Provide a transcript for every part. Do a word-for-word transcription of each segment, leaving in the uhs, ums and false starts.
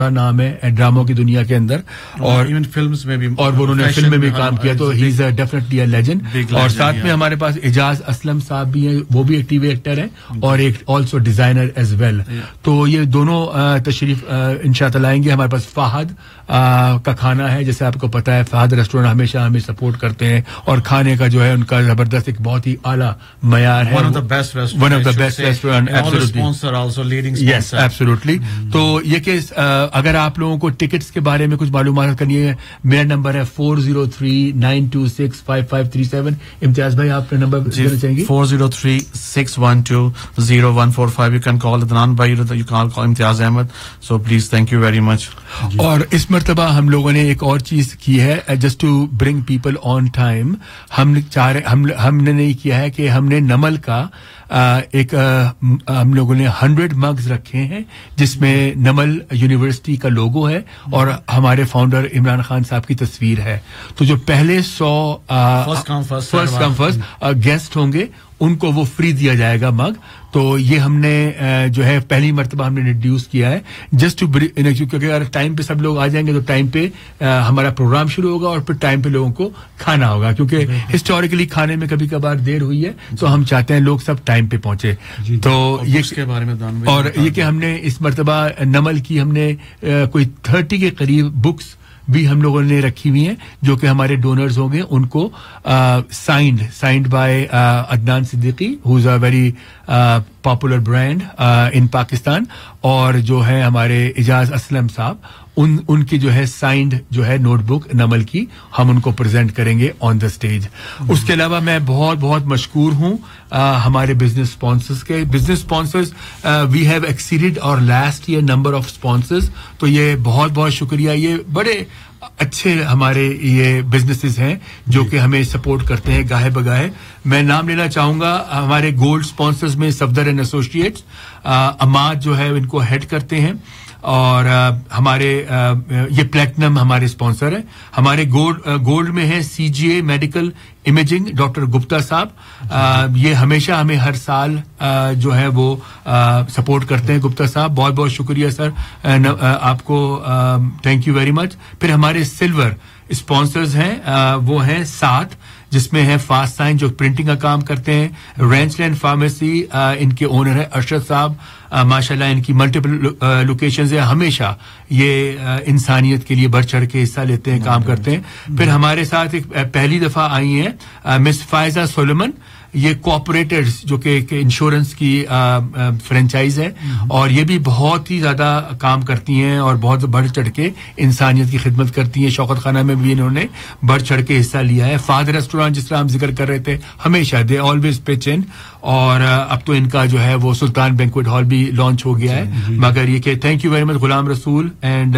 नाम है ड्रामों की दुनिया के अंदर और इवन फिल्म्स में भी और वो उन्होंने फिल्म में भी काम किया तो he is definitely a legend और साथ में हमारे पास एजाज असलम साहब भी हैं वो भी एक टीवी एक्टर हैं और एक आल्सो डिजाइनर एज वेल तो ये दोनों तशरीफ इंशाअल्लाह लाएंगे हमारे पास फहद का खाना है जैसे आपको पता है फहद रेस्टोरेंट हमेशा हमें सपोर्ट करते हैं और खाने का जो है उनका जबरदस्त एक बहुत ही आला मयार है one of the best restaurant one of the best restaurant absolutely sponsor also leading sponsor yes absolutely तो ये कि अगर आप लोगों को टिकट्स के बारे में कुछ मालूमात करनी है मेरा नंबर है four zero three nine to six five five three seven Imtiaz भाई आप नंबर देना चाहेंगे four zero three six one two zero one four five you can call Adnan भाई you can call Imtiaz Ahmad so please thank you very much और इस मर्तबा हम लोगों ने एक और चीज की है just to bring people on time हम चाह रहे हम हमने नहीं किया है कि हमने नमल का Uh, एक uh, हम लोगों ने हंड्रेड मग्स रखे हैं जिसमें नमल यूनिवर्सिटी का लोगो है और हमारे फाउंडर इमरान खान साहब की तस्वीर है तो जो पहले सौ first come first first come first guest होंगे उनको वो फ्री दिया जाएगा मग तो ये हमने जो है पहली मर्तबा हमने इंट्रोड्यूस किया है जस्ट टू क्योंकि अगर टाइम पे सब लोग आ जाएंगे तो टाइम पे हमारा प्रोग्राम शुरू होगा और फिर टाइम पे लोगों को खाना होगा क्योंकि हिस्टोरिकली खाने में कभी कभार देर हुई है तो हम चाहते हैं लोग सब टाइम पे पहुंचे तो ये इसके बारे में और ये कि हमने इस मर्तबा नमल की हमने कोई थर्टी के करीब बुक्स भी हम लोगों ने रखी हुई हैं जो कि हमारे डोनर्स होंगे उनको signed signed by Adnan Siddiqui who is a very popular brand इन पाकिस्तान और जो है हमारे एजाज असलम साहब उन उनकी जो है साइंड जो है नोटबुक नमल की हम उनको प्रेजेंट करेंगे ऑन द स्टेज उसके अलावा मैं बहुत बहुत मशकूर हूं हमारे बिजनेस स्पॉन्सर्स के business sponsors we have exceeded और last year number of sponsors तो ये बहुत बहुत शुक्रिया ये बड़े अच्छे हमारे ये बिजनेसेस हैं जो कि हमें सपोर्ट करते हैं गाहे बगाहे मैं नाम लेना चाहूंगा हमारे गोल्ड स्पॉन्सर्स में सफदर एंड एसोसिएट्स अमाद जो है इनको हेड करते हैं और uh, हमारे uh, ये प्लेटिनम हमारे स्पॉन्सर है हमारे गोल्ड गोल्ड में है CGA medical imaging doctor Gupta साहब uh, ये हमेशा हमें हर साल uh, जो है वो सपोर्ट uh, करते हैं गुप्ता साहब बहुत बहुत शुक्रिया सर uh, uh, आपको थैंक यू वेरी मच फिर हमारे सिल्वर स्पॉन्सर्स हैं uh, वो हैं सात जिसमें है फास्ट साइन जो प्रिंटिंग का काम करते हैं रेंचलैंड फार्मेसी इनके ओनर है अरशद साहब माशाल्लाह इनकी मल्टीपल लोकेशंस है हमेशा ये इंसानियत के लिए बढ़ चढ़ के हिस्सा लेते हैं काम करते हैं फिर हमारे साथ एक पहली दफा आई हैं मिस फायजा सोलोमन ये कोऑपरेटर्स जो कि इंश्योरेंस की फ्रेंचाइज है और ये भी बहुत ही ज्यादा काम करती हैं और बहुत बढ़ चढ़ के इंसानियत की खिदमत करती हैं शौकत खाना में भी इन्होंने बढ़ चढ़ के हिस्सा लिया है फाद रेस्टोरेंट जिस तरह हम जिक्र कर रहे थे हमेशा दे ऑलवेज पिच इन और अब तो इनका जो है वो सुल्तान बैंक्वेट हॉल भी लॉन्च हो गया है मगर ये कि thank you very much Ghulam Rasool and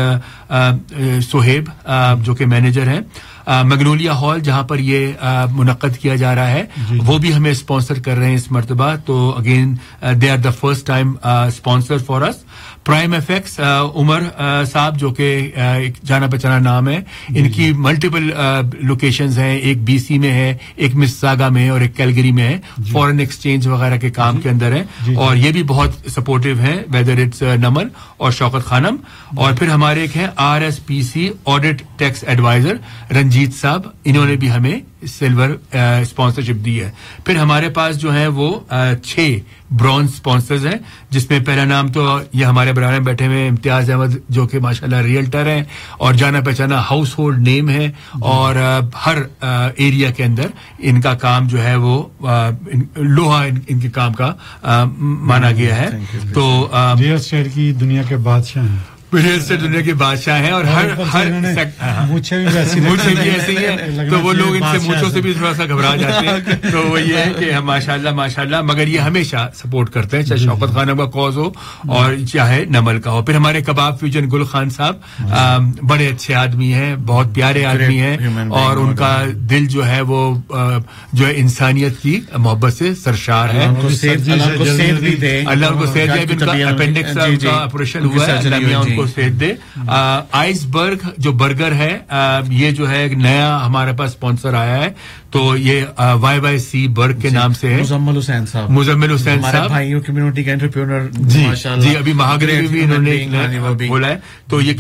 Sohaib जो कि मैनेजर हैं मैग्नोलिया हॉल जहां पर ये मुनक्कद किया जा रहा है वो भी हमें स्पॉन्सर कर रहे हैं इस मर्तबा तो again they are the first time sponsor for us prime FX Umar साहब जो कि एक जाना पहचाना नाम है इनकी मल्टीपल लोकेशंस हैं एक बीसी में है एक मिस्सागा में है और एक कैलगरी में है फॉरेन एक्सचेंज वगैरह के काम के अंदर है और ये भी बहुत सपोर्टिव हैं वेदर इट्स नमल और शौकत खानम और फिर हमारे एक हैं आरएसपीसी ऑडिट टैक्स एडवाइजर रंजीत साहब इन्होंने भी हमें सिल्वर स्पॉन्सरशिप दी है फिर हमारे पास जो है वो छह ब्रॉन्ज स्पॉन्सर्स हैं जिसमें पहला नाम तो ये हमारे बराबर में बैठे हुए इम्तियाज अहमद जो कि माशाल्लाह रियल्टर हैं और जाना पहचाना हाउस होल्ड नेम है और हर एरिया के अंदर इनका काम जो है वो इन, लोहा इन, इनके काम का आ, माना गया है तो रियल एस्टेट की दुनिया के बादशाह हैं रियल एस्टेट दुनिया के बादशाह हैं और हर हर मूछें भी वैसी मूछें भी ऐसी हैं तो वो लोग इनसे मूछों से भी थोड़ा सा घबरा जाते हैं तो वो ये है कि हम माशाल्लाह माशाल्लाह मगर ये हमेशा सपोर्ट करते हैं चाहे शौकत खानम का कॉज हो और चाहे नमल का हो फिर हमारे कबाब फ्यूजन गुल खान साहब बड़े अच्छे आदमी हैं बहुत प्यारे आदमी हैं और उनका दिल जो है वो जो है इंसानियत की मोहब्बत से सरशार है अल्लाह उनको सेहत दे इनका अपेंडिक्स का ऑपरेशन हुआ है अल्लाह उनको सेहत दे आइसबर्ग जो बर्गर है आ, ये जो है एक नया हमारे पास स्पॉन्सर आया है तो ये वाई वाई सी बर्ग के नाम से है मुजम्मिल हुसैन साहब मुजम्मिल हुसैन साहब भाइयों कम्युनिटी के एंटरप्रेन्योर जी जी अभी महागरे भी इन्होंने बोला है तो ये